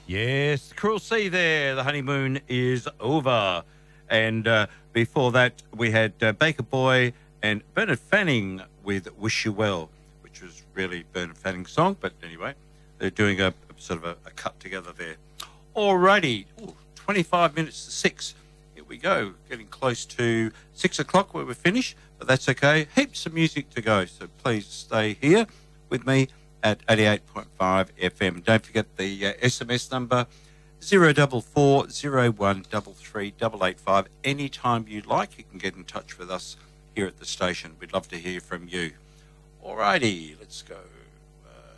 Yes, Cruel Sea there. The honeymoon is over. And before that, we had Baker Boy and Bernard Fanning with Wish You Well, which was really Bernard Fanning's song. But anyway, they're doing a sort of a cut together there. Alrighty, 25 minutes to 6. Here we go, getting close to 6 o'clock where we finish, but that's okay. Heaps of music to go, so please stay here with me at 88.5 FM. Don't forget the SMS number 044 01 33 885. Anytime you like, you can get in touch with us here at the station. We'd love to hear from you. Alrighty, let's go.